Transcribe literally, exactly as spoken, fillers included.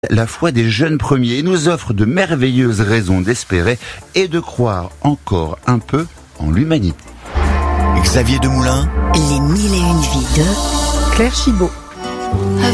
La foi des jeunes premiers nous offre de merveilleuses raisons d'espérer et de croire encore un peu en l'humanité. Xavier Demoulin. Les mille et une vies de Claire Chibaud.